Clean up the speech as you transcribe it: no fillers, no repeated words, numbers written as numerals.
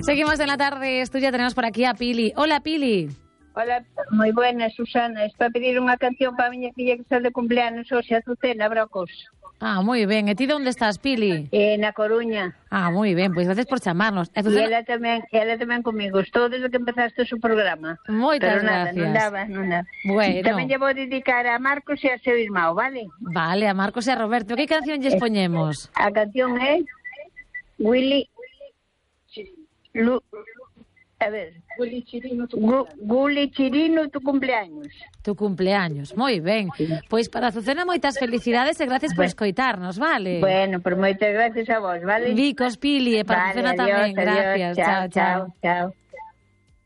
Seguimos en la tarde, estudio, tenemos por aquí a Pili. Hola, Pili. Hola, moi buena, Susana. Es para pedir unha canción para a miña filla que está de cumpleanos hoxe, Azucena Brocos. Ah, moi ben. E ti onde estás, Pili? Na Coruña. Ah, moi ben, pois gracias por chamarnos. E ela tamén comigo. Estou desde que empezaste o seu programa. Moitas gracias. Pero nada, non daba. Bueno. Tamén lle vou dedicar a Marcos e a seu irmão, vale? Vale, a Marcos e a Roberto. Que canción lles poñemos? A canción é Guli Chirino, tu cumpleaños. Tu cumpleaños, moi ben. Pois para Azucena moitas felicidades e gracias por escoitarnos, vale? Bueno, por moitas gracias a vos, vale? Bicos, Pili, e para Azucena tamén, gracias. Chao.